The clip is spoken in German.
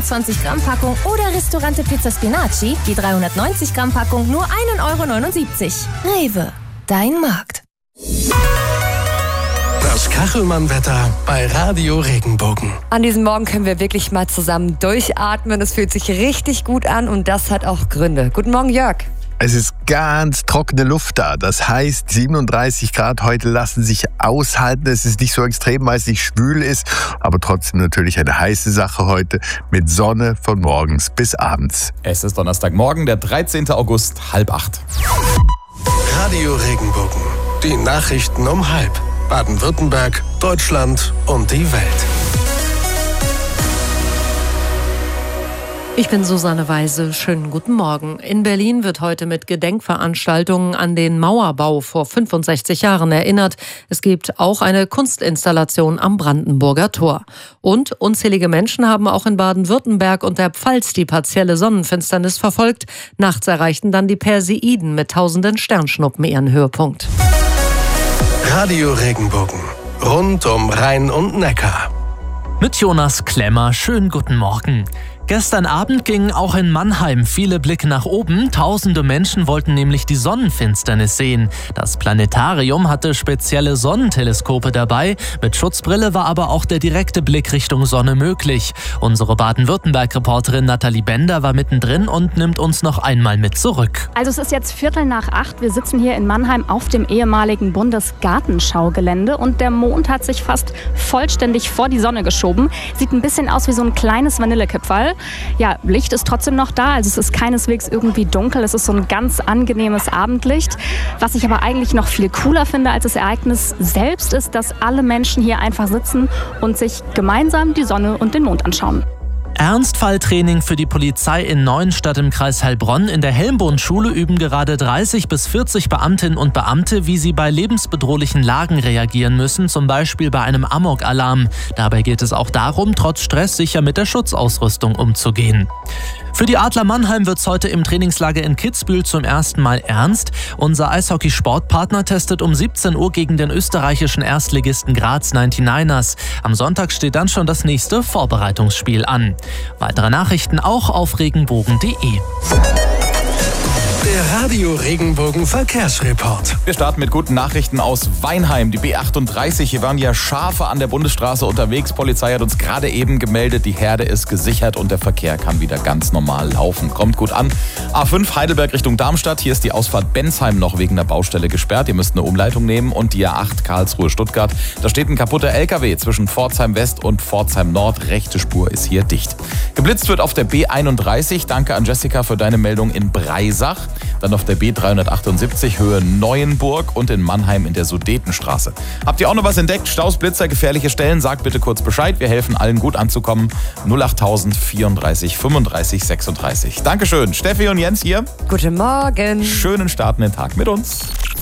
120 Gramm Packung oder Ristorante Pizza Spinaci, die 390 Gramm Packung nur 1,79 €. Rewe, dein Markt. Das Kachelmann-Wetter bei Radio Regenbogen. An diesem Morgen können wir wirklich mal zusammen durchatmen. Es fühlt sich richtig gut an und das hat auch Gründe. Guten Morgen, Jörg. Es ist ganz trockene Luft da. Das heißt, 37 Grad heute lassen sich aushalten. Es ist nicht so extrem, weil es nicht schwül ist, aber trotzdem natürlich eine heiße Sache heute mit Sonne von morgens bis abends. Es ist Donnerstagmorgen, der 13. August, 7:30. Radio Regenbogen. Die Nachrichten um 7:30. Baden-Württemberg, Deutschland und die Welt. Ich bin Susanne Weise. Schönen guten Morgen. In Berlin wird heute mit Gedenkveranstaltungen an den Mauerbau vor 65 Jahren erinnert. Es gibt auch eine Kunstinstallation am Brandenburger Tor. Und unzählige Menschen haben auch in Baden-Württemberg und der Pfalz die partielle Sonnenfinsternis verfolgt. Nachts erreichten dann die Perseiden mit tausenden Sternschnuppen ihren Höhepunkt. Radio Regenbogen. Rund um Rhein und Neckar. Mit Jonas Klemmer, schönen guten Morgen. Gestern Abend gingen auch in Mannheim viele Blicke nach oben. Tausende Menschen wollten nämlich die Sonnenfinsternis sehen. Das Planetarium hatte spezielle Sonnenteleskope dabei. Mit Schutzbrille war aber auch der direkte Blick Richtung Sonne möglich. Unsere Baden-Württemberg-Reporterin Nathalie Bender war mittendrin und nimmt uns noch einmal mit zurück. Also es ist jetzt 7:45. Wir sitzen hier in Mannheim auf dem ehemaligen Bundesgartenschaugelände und der Mond hat sich fast vollständig vor die Sonne geschoben. Sieht ein bisschen aus wie so ein kleines Vanillekipferl. Ja, Licht ist trotzdem noch da, also es ist keineswegs irgendwie dunkel, es ist so ein ganz angenehmes Abendlicht. Was ich aber eigentlich noch viel cooler finde als das Ereignis selbst ist, dass alle Menschen hier einfach sitzen und sich gemeinsam die Sonne und den Mond anschauen. Ernstfalltraining für die Polizei in Neuenstadt im Kreis Heilbronn. In der Helmbohnschule üben gerade 30 bis 40 Beamtinnen und Beamte, wie sie bei lebensbedrohlichen Lagen reagieren müssen, zum Beispiel bei einem Amok-Alarm. Dabei geht es auch darum, trotz Stress sicher mit der Schutzausrüstung umzugehen. Für die Adler Mannheim wird es heute im Trainingslager in Kitzbühel zum ersten Mal ernst. Unser Eishockey-Sportpartner testet um 17 Uhr gegen den österreichischen Erstligisten Graz 99ers. Am Sonntag steht dann schon das nächste Vorbereitungsspiel an. Weitere Nachrichten auch auf regenbogen.de. Der Radio Regenbogen Verkehrsreport. Wir starten mit guten Nachrichten aus Weinheim. Die B38, hier waren ja Schafe an der Bundesstraße unterwegs. Polizei hat uns gerade eben gemeldet, die Herde ist gesichert und der Verkehr kann wieder ganz normal laufen. Kommt gut an. A5 Heidelberg Richtung Darmstadt. Hier ist die Ausfahrt Bensheim noch wegen der Baustelle gesperrt. Ihr müsst eine Umleitung nehmen. Und die A8 Karlsruhe-Stuttgart. Da steht ein kaputter LKW zwischen Pforzheim West und Pforzheim Nord. Rechte Spur ist hier dicht. Geblitzt wird auf der B31. Danke an Jessica für deine Meldung in Breisach. Dann auf der B378 Höhe Neuenburg und in Mannheim in der Sudetenstraße. Habt ihr auch noch was entdeckt? Staus, Blitzer, gefährliche Stellen? Sagt bitte kurz Bescheid. Wir helfen allen gut anzukommen. 08000 34 35 36. Dankeschön. Steffi und Jens hier. Guten Morgen. Schönen startenden Tag mit uns.